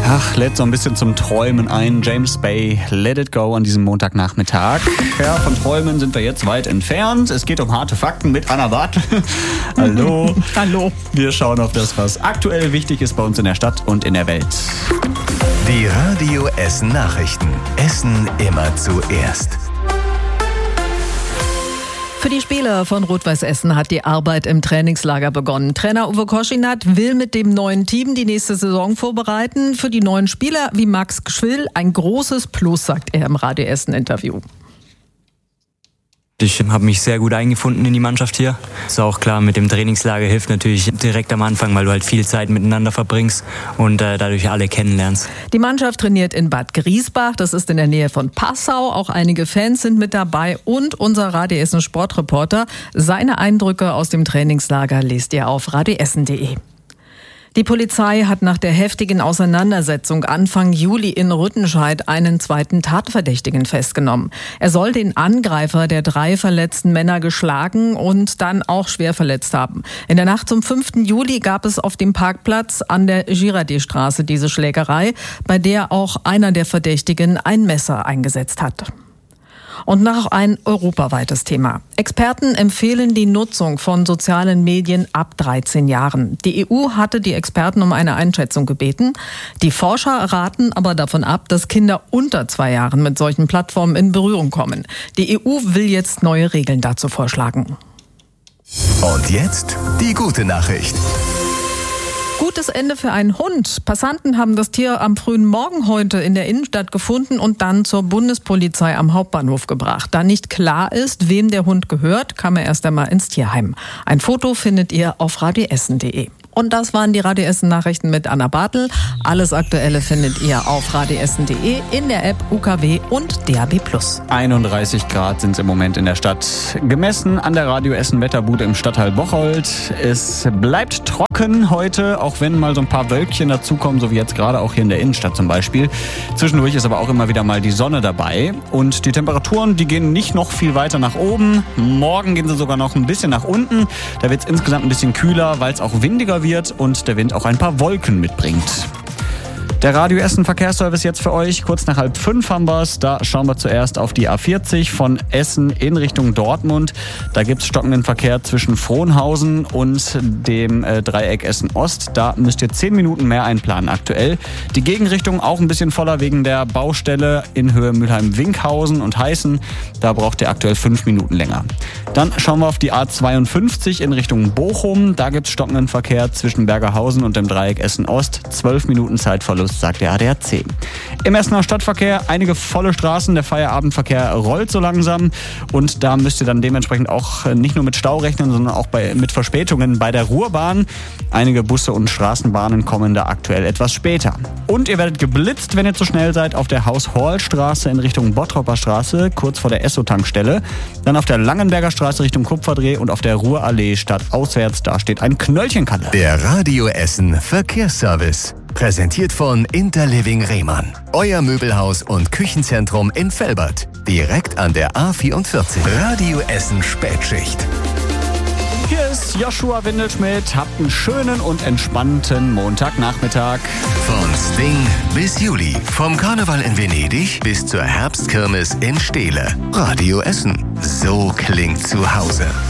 Ach, lädt so ein bisschen zum Träumen ein. James Bay, Let It Go an diesem Montagnachmittag. Ja, von Träumen sind wir jetzt weit entfernt. Es geht um harte Fakten mit Anna Barth. Hallo. Hallo. Wir schauen auf das, was aktuell wichtig ist bei uns in der Stadt und in der Welt. Die Radio Essen Nachrichten. Essen immer zuerst. Für die Spieler von Rot-Weiß Essen hat die Arbeit im Trainingslager begonnen. Trainer Uwe Koschinat will mit dem neuen Team die nächste Saison vorbereiten. Für die neuen Spieler wie Max Gschwill ein großes Plus, sagt er im Radio Essen-Interview. Ich habe mich sehr gut eingefunden in die Mannschaft hier. Ist auch klar, mit dem Trainingslager hilft natürlich direkt am Anfang, weil du halt viel Zeit miteinander verbringst und dadurch alle kennenlernst. Die Mannschaft trainiert in Bad Griesbach, das ist in der Nähe von Passau. Auch einige Fans sind mit dabei und unser Radio Essen Sportreporter. Seine Eindrücke aus dem Trainingslager lest ihr auf radioessen.de. Die Polizei hat nach der heftigen Auseinandersetzung Anfang Juli in Rüttenscheid einen zweiten Tatverdächtigen festgenommen. Er soll den Angreifer der 3 verletzten Männer geschlagen und dann auch schwer verletzt haben. In der Nacht zum 5. Juli gab es auf dem Parkplatz an der Girardetstraße diese Schlägerei, bei der auch einer der Verdächtigen ein Messer eingesetzt hat. Und noch ein europaweites Thema. Experten empfehlen die Nutzung von sozialen Medien ab 13 Jahren. Die EU hatte die Experten um eine Einschätzung gebeten. Die Forscher raten aber davon ab, dass Kinder unter 2 Jahren mit solchen Plattformen in Berührung kommen. Die EU will jetzt neue Regeln dazu vorschlagen. Und jetzt die gute Nachricht. Gutes Ende für einen Hund. Passanten haben das Tier am frühen Morgen heute in der Innenstadt gefunden und dann zur Bundespolizei am Hauptbahnhof gebracht. Da nicht klar ist, wem der Hund gehört, kam er erst einmal ins Tierheim. Ein Foto findet ihr auf radioessen.de. Und das waren die Radio Essen Nachrichten mit Anna Bartel. Alles Aktuelle findet ihr auf radioessen.de, in der App UKW und DAB+. 31 Grad sind es im Moment in der Stadt. Gemessen an der Radio Essen Wetterbude im Stadtteil Bocholt. Es bleibt trocken heute, auch wenn mal so ein paar Wölkchen dazukommen, so wie jetzt gerade auch hier in der Innenstadt zum Beispiel. Zwischendurch ist aber auch immer wieder mal die Sonne dabei. Und die Temperaturen, die gehen nicht noch viel weiter nach oben. Morgen gehen sie sogar noch ein bisschen nach unten. Da wird es insgesamt ein bisschen kühler, weil es auch windiger wird und der Wind auch ein paar Wolken mitbringt. Der Radio Essen Verkehrsservice jetzt für euch. Kurz nach 4:30 haben wir es. Da schauen wir zuerst auf die A40 von Essen in Richtung Dortmund. Da gibt es stockenden Verkehr zwischen Frohnhausen und dem Dreieck Essen Ost. Da müsst ihr 10 Minuten mehr einplanen aktuell. Die Gegenrichtung auch ein bisschen voller wegen der Baustelle in Höhe Mülheim-Winkhausen und Heißen. Da braucht ihr aktuell 5 Minuten länger. Dann schauen wir auf die A52 in Richtung Bochum. Da gibt es stockenden Verkehr zwischen Bergerhausen und dem Dreieck Essen Ost. 12 Minuten Zeitverlust, sagt der ADAC. Im Essener Stadtverkehr einige volle Straßen. Der Feierabendverkehr rollt so langsam. Und da müsst ihr dann dementsprechend auch nicht nur mit Stau rechnen, sondern auch mit Verspätungen bei der Ruhrbahn. Einige Busse und Straßenbahnen kommen da aktuell etwas später. Und ihr werdet geblitzt, wenn ihr zu schnell seid, auf der Haus-Horl-Straße in Richtung Bottropper Straße, kurz vor der Esso-Tankstelle. Dann auf der Langenberger Straße Richtung Kupferdreh und auf der Ruhrallee stadtauswärts. Da steht ein Knöllchenkalle. Der Radio Essen Verkehrsservice. Präsentiert von Interliving Rehmann. Euer Möbelhaus und Küchenzentrum in Velbert. Direkt an der A44. Radio Essen Spätschicht. Hier ist Joshua Windelschmidt. Habt einen schönen und entspannten Montagnachmittag. Von Sting bis Juli. Vom Karneval in Venedig bis zur Herbstkirmes in Steele. Radio Essen. So klingt zu Hause.